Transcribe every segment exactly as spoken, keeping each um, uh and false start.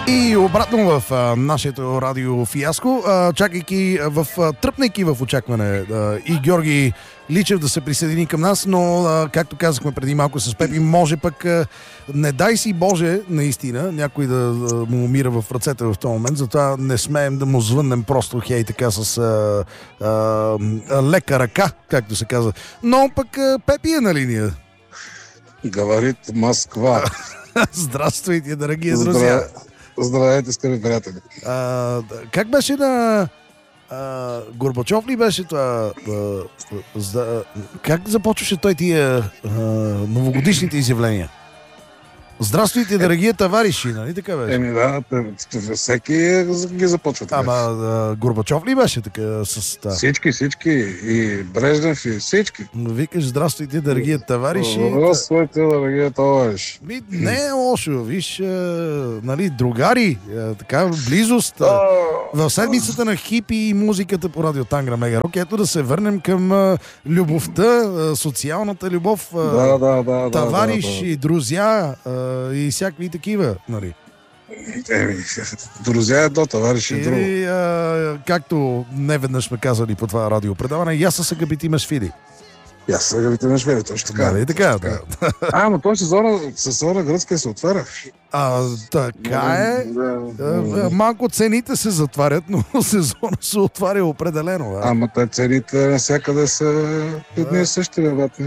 И обратно в а, нашето радио фиаско, а, чакайки, в, а, тръпнайки в очакване а, и Георги Личев да се присъедини към нас, но а, както казахме преди малко с Пепи, може пък, а, не дай си Боже, наистина, някой да, да му умира в ръцете в този момент, затова не смеем да му звъннем просто хей така с а, а, лека ръка, както се казва. Но пък а, Пепи е на линия. Говорит Москва. Здравствуйте, дорогие друзья. Здравейте, скъпи приятели. А, как беше на а, Горбачов ли беше това? А, за, как започваше той тия а, новогодишните изявления? Здравствуйте, дорогие товариши, нали така беше? Еми да, всеки ги започва така. Ама а, Горбачов ли беше така с това? Всички, всички. И Брежнев, и всички. Викаш, здравствуйте, дорогие товариши. Здравствуйте, дорогие товариши. Ми, не е лошо, виж, а, нали, другари, а, така, близост. А, в седмицата на хипи и музиката по радио Тангра Мега Рок, ето да се върнем към а, любовта, а, социалната любов, а, да, да, да, товариши, да, да. друзья а, и всякакви такива, нали. Еми, друзья едно, товариши и, друго. А, както не веднъж сме казали по това радиопредаване, я са габити машвили. И аз сега ви те нашвели, точно така. Нали така, да. А, но той сезона, сезона гръцка се отваря. А, така е. Да, А, малко цените се затварят, но сезона се отваря определено. А? Ама те цените навсякъде са едни и същи, бебата.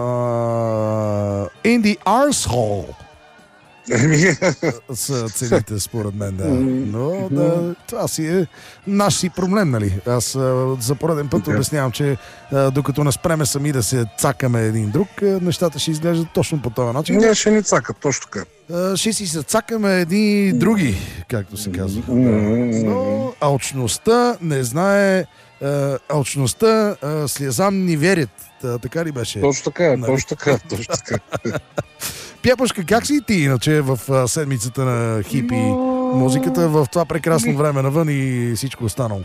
In the arsehole Еми, са цените, според мен, да. Но да, това си е наш си проблем, нали? Аз а, за пореден път обяснявам, че а, докато не спреме сами да се цакаме един друг, а, нещата ще изглеждат точно по този начин. ние ще ни цакат, точно така. А, ще си се цакаме едни други, както се казва. Но алчността не знае, а, алчността а, слезам ни верят. Та, така ли беше? Точно така, Нали? точно така, точно така. Пепушка, как си ти иначе в а, седмицата на хипи музиката, в това прекрасно време навън и всичко останало?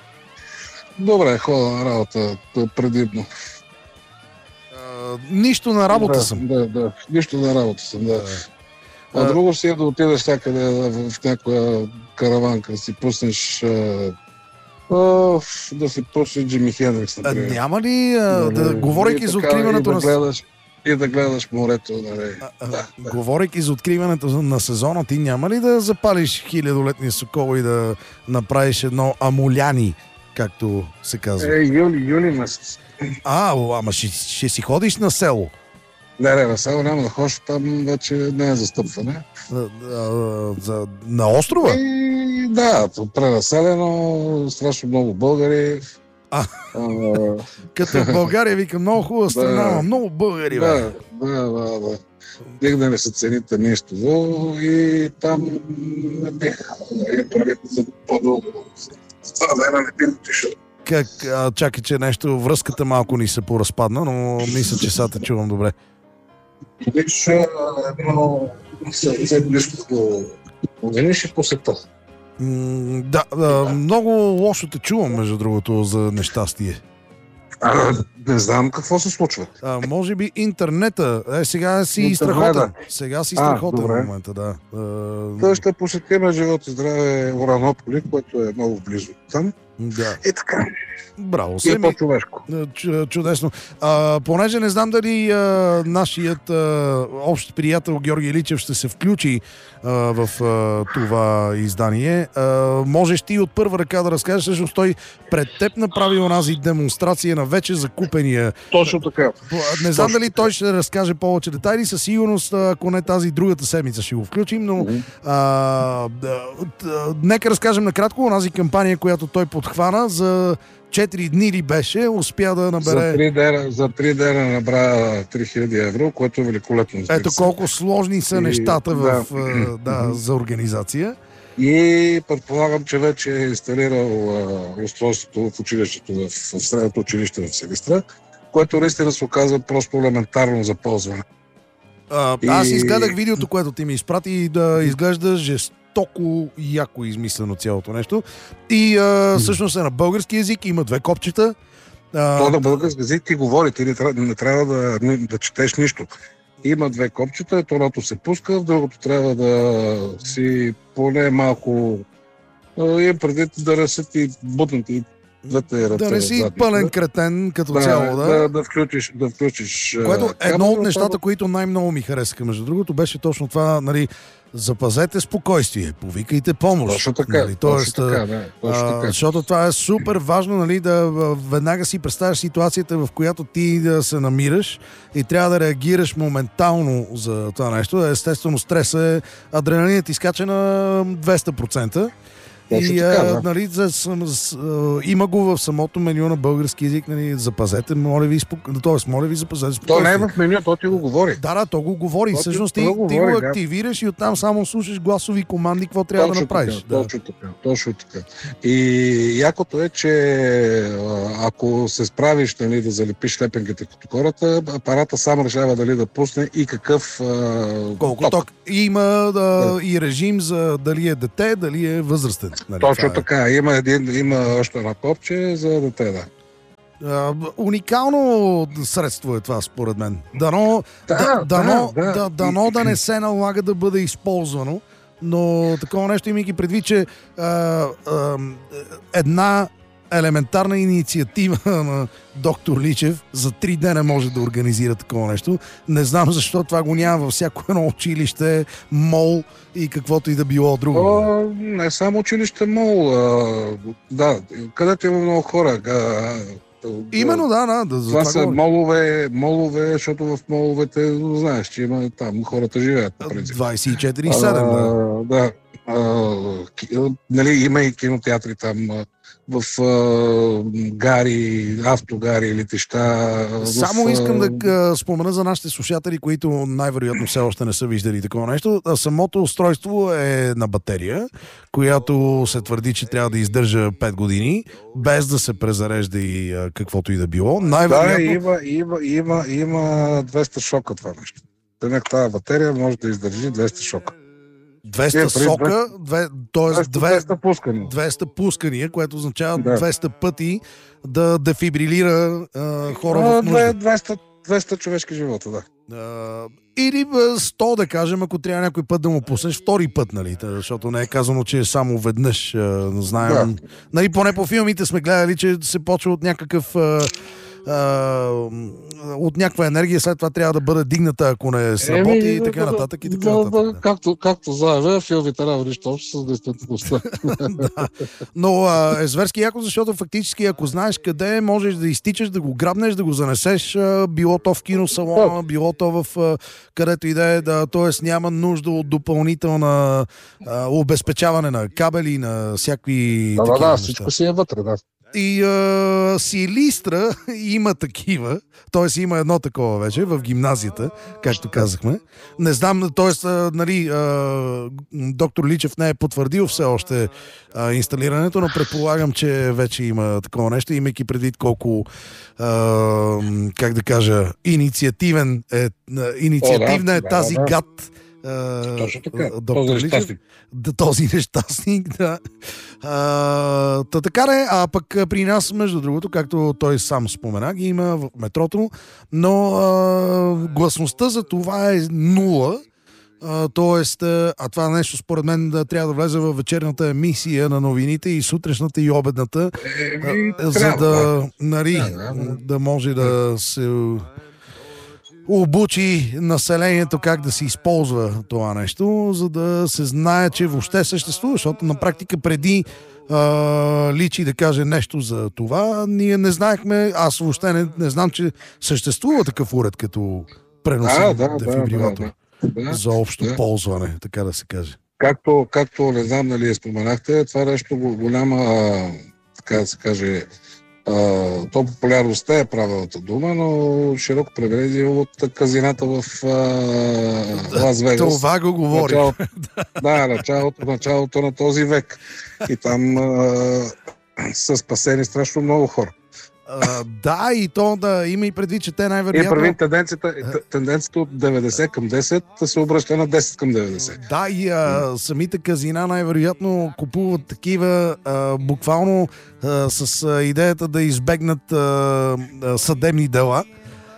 Добре, хода на работа предимно. А, нищо на работа да, съм. Да, да, нищо на работа съм, да. А, А, друго си е да отидеш всякъде в, в някоя караванка, да си пуснеш а, а, да си пуснеш Джими Хендрикс, а, например. няма ли, а, да, говорейки И за така, откриването и да на... гледаш, и да гледаш морето, нали. А, а, Да, да. Говорейки за откриването на сезона, ти няма ли да запалиш хилядолетния сокол и да направиш едно амуляни, както се казва? Е, юли, юли месец. А, о, ама ще, ще си ходиш на село. Не, не, на село няма да ходиш, там вече не е застъпване. А, а, за, на острова? И да, пренаселено, страшно много българи. А. А, Като в България, вика, много хубава страна, Да. ама много българи, бе. да, да, да, да. Дигнали се цените нещо и там не бих прави за по-дълго. Това време не бих отишъл. Как, а, чакай, че нещо, връзката малко ни се поразпадна, но мисля, че сега те чувам добре. Виж, едно се близко до Вениш и по света. М, да, а, много лошо те чувам, между другото, за нещастие. А, не знам какво се случва. А, може би интернета. Е, сега си Интернета. страхотен. Сега си А, страхотен в добре. момента, да. А, Той ще посетим живот и здраве Уранополи, което е много близо там. да. И така. Браво, И се е ми. по-човешко. Чу- Чудесно. А, понеже не знам дали а, нашият а, общ приятел Георги Личев ще се включи а, в а, това издание, а, можеш ти от първа ръка да разкажеш, всъщност той пред теб направи онази демонстрация на вече закупения. Точно така. Не знам Точно дали той ще разкаже повече детайли, със сигурност, ако не тази другата седмица ще го включим, но а, да, да, нека разкажем накратко онази кампания, която той подхвана за четири дни ли беше, успя да набере... За три дена, за три дена набра три хиляди евро, което е великолепно. Ето колко сложни са И, нещата в, да. а, да, за организация. И предполагам, че вече е инсталирал а, устройството в училището, в, в средното училище в Силистра, което наистина се оказва просто елементарно за ползване. А, И- аз изгледах видеото, което ти ми изпрати и да изглежда жестоко яко измислено цялото нещо. И а, всъщност е на български език, има две копчета. А, То на български език ти говори, ти не трябва, не трябва да, да четеш нищо. Има две копчета, едното се пуска, в другото трябва да си поне малко и преди да ръсят и бутнати двете ръце. Да не си задните. пълен кретен като да, цяло, да. Да, да включиш, да включиш. Което а, едно от камера, нещата, това... които най-много ми харесаха, между другото, беше точно това, нали, запазете спокойствие, повикайте помощ. Точно така, нали, точно тоест, така, да, точно а, така. защото това е супер важно, нали, да веднага си представяш ситуацията, в която ти да се намираш и трябва да реагираш моментално за това нещо. Естествено, стресът е, адреналинът изкача на двеста процента. Точно И така, а, да. нали, за, с, с, а, има го в самото меню на български език, нали, запазете, моля ви, спок... т.е. моля ви, запазете То не е спокойствие. в меню, то ти го говори. Да, да, то го говори. То ти- Всъщност то ти, го ти говори, го да. активираш и оттам само слушаш гласови команди, какво трябва да Точно направиш. Така, Да. точно така, точно така. И якото е, че а, ако се справиш, нали, да залепиш лепенките като хората, апарата сам решава дали да пусне и какъв а, Колко ток. Има да, и режим за дали е дете, дали е възрастен. Нали, Точно това е. така. Има, един, има още едно копче за дете, да. А, уникално средство е това, според мен. Дано Да, да, дано, да, да. да, дано да не се налага да бъде използвано, но такова нещо, имайки предвид, че а, а, една елементарна инициатива на доктор Личев за три дена може да организира такова нещо. Не знам защо това го няма във всяко едно училище, мол и каквото и да било друго. О, не само училище МОЛ. А, да, където има много хора. А, Именно, да, да. да за Това това са говоря. молове, молове, защото в моловете, знаеш, че има там хората живеят по принцип. двайсет и четири седем. Да. А, да. А, ки- нали, има и кинотеатри там а, в а, гари, автогари, летища. Само в, искам а, да а, спомена за нашите слушатели, които най-вероятно все още не са виждали такова нещо. А самото устройство е на батерия, която се твърди, че трябва да издържа пет години, без да се презарежда и а, каквото и да било. Да, Най-вероятно... има, има, има, има двеста шока това нещо. Тънък тази батерия може да издържи двеста шока. двеста Е, преди сока, две, т.е. двеста пускани. двеста пускания, което означава Да. двеста пъти да дефибрилира а, хора А, в нужда. двеста, двеста човешки живота, да. Uh, или бе, сто, да кажем, ако трябва някой път да му пуснеш втори път, нали? Та, защото не е казано, че е само веднъж. Uh, знаем. Да. Нали, поне по филмите сме гледали, че се почва от някакъв uh, uh, от някаква енергия, след това трябва да бъде дигната, ако не сработи и така нататък и така да, нататък. да, както, както заявя, филмите няма нищо общо с действителността. Да. Но а, е зверски яко, защото фактически ако знаеш къде можеш да изтичаш, да го грабнеш, да го занесеш, а, било то в киносалона, било то в а, където и да е, да, т.е. няма нужда от допълнителна а, обезпечаване на кабели, на всякакви Да, да, такива да, неща. всичко си е вътре, да. И а, Силистра има такива, т.е. има едно такова вече в гимназията, както казахме. Не знам, т.е. нали, а, доктор Личев не е потвърдил все още а, инсталирането, но предполагам, че вече има такова нещо, имайки предвид колко а, как да кажа, инициативен е, инициативна О, да, е да, тази да, да. гад. Точно така. Доктор Този Личев. нещастник. Да, този нещастник, да. А, та така не, а пък при нас, между другото, както той сам спомена, ги има в метрото, но а, гласността за това е нула. А, тоест, а това нещо според мен да трябва да влезе в вечерната емисия на новините и сутрешната и обедната, Еми, а, за трябва, да, нали, Да, да. да може да се обучи населението как да се използва това нещо, за да се знае, че въобще съществува, защото на практика преди а, Личи да каже нещо за това, ние не знаехме, аз въобще не, не знам, че съществува такъв уред като преносен Да, да, да, дефибрилатор да, да. за общо да. ползване, така да се каже. Както, както не знам дали я споменахте, това нещо го- голяма, а, така да се каже, а, то популярността е правилната дума, но широко преведе от казината в а, Лас Вегас. Това го говори. Началото, да, началото, началото на този век. И там а, са спасени страшно много хора. А, да, и то да има и предвид, че те И най-вероятно... прави тенденцията, тенденцията от деветдесет към десет да се обръща на десет към деветдесет. Да, и а, самите казина най-вероятно купуват такива а, буквално а, с а, идеята да избегнат а, а, съдебни дела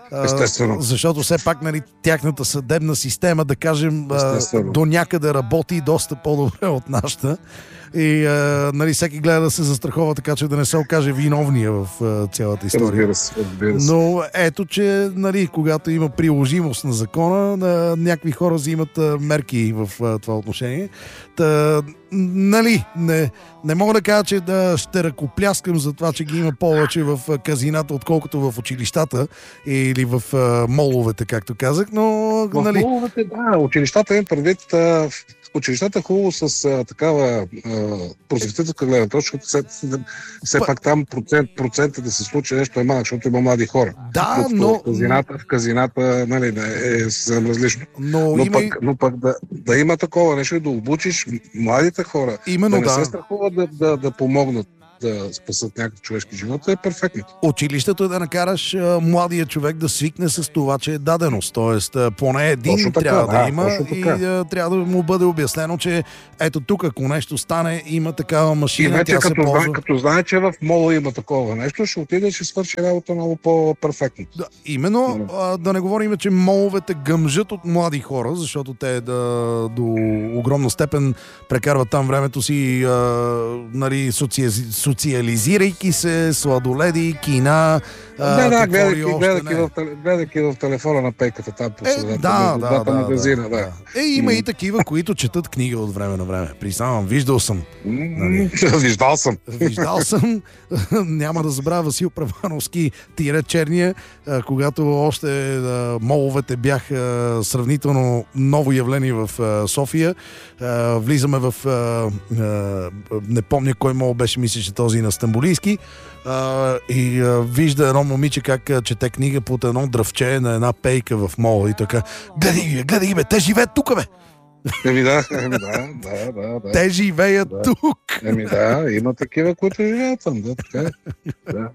Естествено. Защото все пак, нали, тяхната съдебна система, да кажем, Естествено. до някъде работи доста по-добре от нашата. И а, нали, всеки гледа да се застрахова, така че да не се окаже виновния в а, цялата история. Разбира се, разбира се. Но ето, че нали, когато има приложимост на закона, на, някакви хора взимат а, мерки в а, това отношение. Та, нали, не, не мога да кажа, че да ще ръкопляскам за това, че ги има повече в а, казината, отколкото в училищата или в а, моловете, както казах, но В нали... моловете, да, училищата им предвид. А, училищата хубаво с а, такава просветителска гледна точка, все, все пак там процент, процента да се случи нещо е малък, защото има млади хора. Да, но... но... В казината, в казината нали, е, е съвсем различно. Но, но, има... пък, но пък да, да има такова нещо и да обучиш младите хора, Именно, да не да. се страхуват да, да, да помогнат да спасат някакъв човешки живот, е перфектно. Училището е да накараш а, младия човек да свикне с това, че е даденост. Тоест, а, поне един Точно така, трябва да, да, има точно и така. а, трябва да му бъде обяснено, че ето тук, ако нещо стане, има такава И машина, вече тя се като, ползва. знае, като знае, че в мола има такова нещо, ще отиде и ще свърши работа много по-перфектно. Да, именно, а, да не говорим, че моловете гъмжат от млади хора, защото те да, до огромна степен прекарват там времето си, а, нали, соци... социализирайки се, сладоледи, кина. А, да, да, какво ли гледайки, още гледайки, не. в, гледайки в телефона на пейката там по Е, средата, да, между да, двата да, магазина. Да, да. Е, има и такива, които четат книга от време на време. Признавам, виждал съм. Нали? Виждал съм. Виждал съм. Няма да забравя Васил Правановски, тире черния, когато още моловете бяха сравнително ново явление в София. Влизаме в... Не помня кой мол беше, мисля, че този на Стамбулийски. Uh, и uh, вижда едно момиче как uh, чете книга под едно дръвче на една пейка в мола и така: гледай ги, гледай ги, бе, те живеят тук, бе! Еми да, еми да, да, да, да. Те живеят да. тук! Еми да, има такива, които живеят там, да, така е. Да.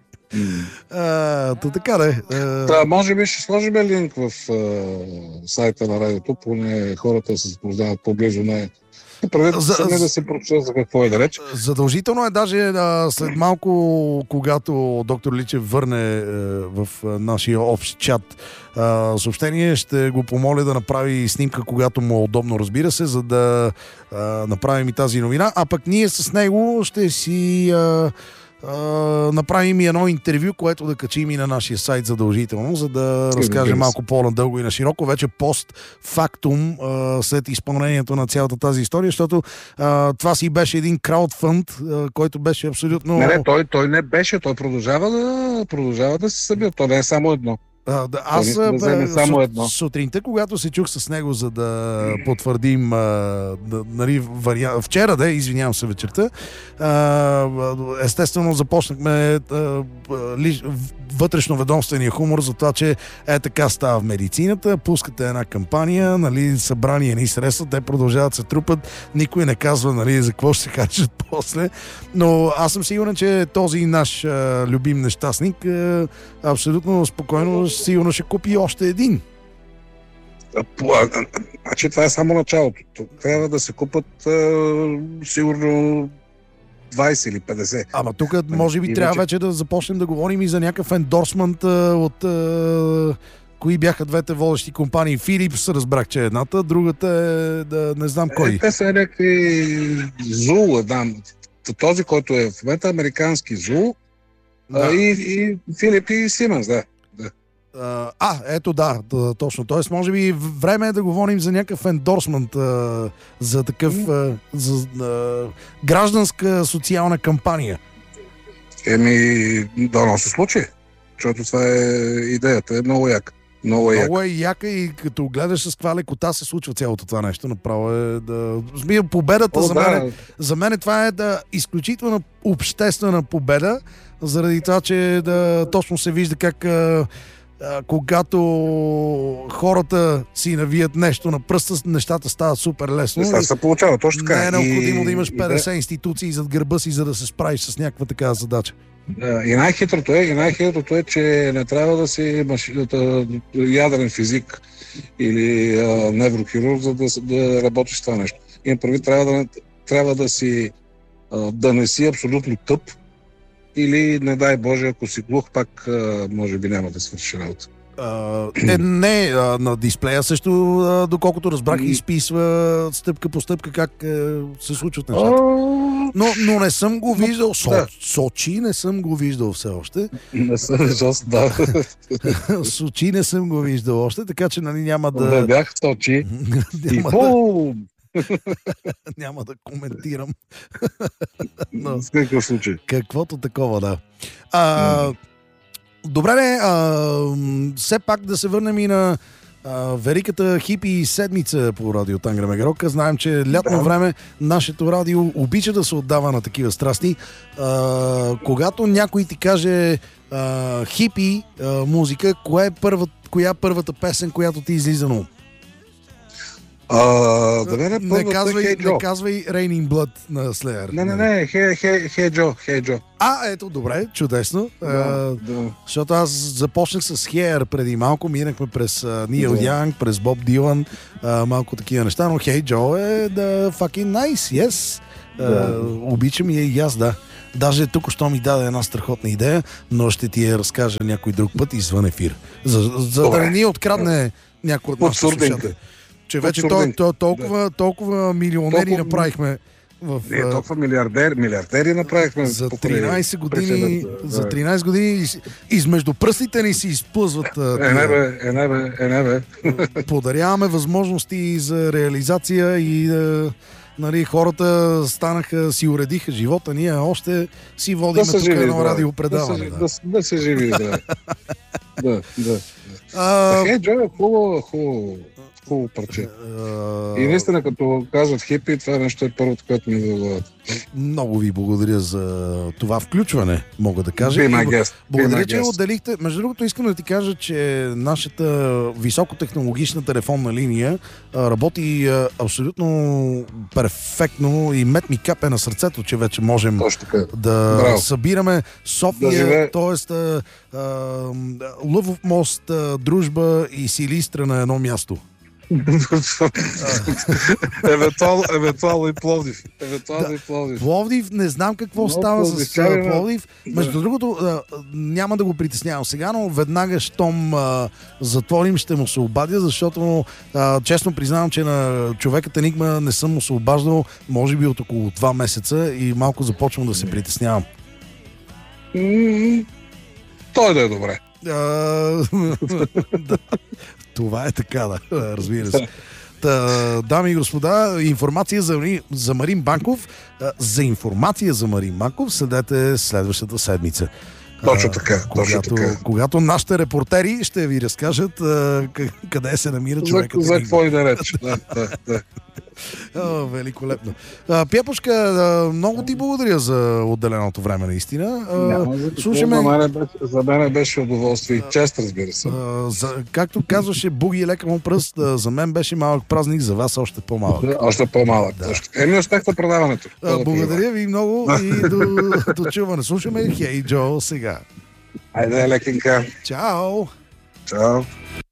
Uh, то така да е. Uh... Та, може би ще сложим линк в uh, сайта на радиото, поне хората се запознават по-близо на Правете за, сами да се прочета за какво е да реч. Задължително е даже а, след малко, когато доктор Личев върне а, в а, нашия общ чат а, съобщение, ще го помоля да направи снимка, когато му е удобно, разбира се, за да а, направим и тази новина. А пък ние с него ще си... А, Uh, направим и едно интервю, което да качим и на нашия сайт задължително, за да разкажем малко по-надълго и на широко, вече постфактум, uh, след изпълнението на цялата тази история, защото uh, това си беше един краудфънд, uh, който беше абсолютно... Не, не, той, той не беше, той продължава да, продължава да се събира, то не е само едно. А, да, аз да вземе само едно. Сутринта, когато се чух с него, за да потвърдим, а, да, нали, вариант, вчера, да, извинявам се вечерта, а, естествено започнахме а, ли, вътрешноведомствения хумор за това, че е така става в медицината, пускате една кампания, нали, събрани едни средства, те продължават да се трупат, никой не казва, нали, за какво ще се харчат после, но аз съм сигурен, че този наш а, любим нещастник а, абсолютно спокойно сигурно ще купи още един. Значи това е само началото. Трябва да се купат а, сигурно двайсет или петдесет. Ама тук може би и трябва вече... вече да започнем да говорим и за някакъв ендорсмент а, от а, кои бяха двете водещи компании. Филипс, разбрах, че едната, другата е да не знам кой. Е, те са някакви Зул, да. Този, който е в момента американски Зул, да. а, и, и Филип и Сименс, да. А, ето да, да, точно. Тоест, може би време е да говорим за някакъв ендорсмент, а, за такъв а, за, а, гражданска социална кампания. Еми, да, но се случи. Защото това е идеята. Е много яка. Много е яка. Много е яка и като гледаш с каква лекота се случва цялото това нещо. Направо е да... Победата О, за, мен, да. за мен това е да изключителна обществена победа, заради това, че да, точно се вижда как... А, когато хората си навият нещо на пръста, нещата стават супер лесно. Това се получава, точно така. Не е необходимо и, да имаш петдесет да. институции зад гърба си, за да се справиш с някаква такава задача. Да, и най-хитрото е, и най-хитрото е, че не трябва да си машината, ядрен физик или а, неврохирург, за да, да работиш това нещо. И прави, трябва да, трябва да си а, да не си абсолютно тъп, или, не дай Боже, ако си глух, пак може би няма да свърши работа. А, е, не, а, на дисплея също, а, доколкото разбрах, изписва стъпка по стъпка как а, се случват нещата. Но, но не съм го виждал. Со, Да. Сочи не съм го виждал все още. Не съм виждал, да. Сочи не съм го виждал още, така че нали, няма Не да... бях в Сочи. И няма, да бум! няма да коментирам. Но, В какъв случай? каквото такова, да. А, добре, не, а, м, все пак да се върнем и на а, великата хипи седмица по радио Тангра Мегарока. Знаем, че лятно Да. време нашето радио обича да се отдава на такива страсти. А, когато някой ти каже а, хипи а, музика, коя е първа, коя е първата песен, която ти излиза на ум? А, да не, Не първата казвай, Хей Джо. не казвай Raining Blood на Slayer. Не, не, не, хей, хей, хей Джо, хей Джо. А, ето, добре, чудесно. Да, А, да. защото аз започнах с Hair преди малко, минахме през Нил Да. Янг, през Боб Дилан, а, малко такива неща, но Hey Joe е да fucking nice, yes. А, Да. обичам я и аз, да. Даже тук що ми даде една страхотна идея, но ще ти я разкажа някой друг път извън ефир. За, за да Добре. не ни открадне някой от нашите Подсурдинка. слушатели. Че вече Подсурдинка. то, то, толкова, толкова милионери Толкова- направихме в... Не, а, толкова милиардер, милиардери направихме. за покрай тринайсет години, присъдата. за Да. тринайсет години из- измежду пръстите ни си изплъзват. а, Е, не тия. бе, е, не бе, е, не бе. Подаряваме възможности за реализация и а, нали, хората станаха, си уредиха живота. Ние още си водим Да се тук живи, едно да. радиопредаване. Да, Да, се- да, да се живи, да. Да, да. А, Хей Джо е хубаво, хубаво, хубаво парче. а, И наистина, като кажат хипи, това нещо е първото, което ми идва в главата. много ви благодаря за това включване, мога да кажа. Be И my guest. Be благодаря, my че guest. отделихте. Между другото, искам да ти кажа, че нашата високотехнологична телефонна линия а, работи а, абсолютно перфектно и мет ми капе на сърцето, че вече можем Точно така. да Браво. събираме София, Да живее. т.е. Лъвов мост, а, Дружба и Силистра на едно място. евентуално, евентуално и Пловдив. Евентуално Да. и Пловдив. Пловдив, не знам какво Но става с пловдивчани, а, Пловдив. да. Между другото, а, няма да го притеснявам сега, но веднага, щом а, затворим, ще му се обадя, защото а, честно признавам, че на човекът Енигма не съм му се обаждал, може би от около два месеца и малко започвам да се притеснявам. М, Той да е добре. А, да, това е така, да, разбира се. Та, дами и господа, информация за, за Марин Банков. а, За информация за Марин Банков следете следващата седмица. Точно А, така, точно когато, така. когато нашите репортери ще ви разкажат а, къ- къде се намира За, човекът. за Енигма. какво и да реч. Да, да, да. О, великолепно. А, Пепушка, а, много ти благодаря за отделеното време, наистина. А, Няма за какво. слушаме- За мен беше- За мен беше удоволствие и чест, разбира се. а, за, както казваше Буги лека му пръст, а, за мен беше малък празник, за вас още по-малък. Да, Още по-малък. Да. точно. Еми, успех на предаването. А, Това да благодаря ви много и до, до чуване. Слушаме Хей Джо сега. пожелая. Айде, лекенка. Чао! Чао.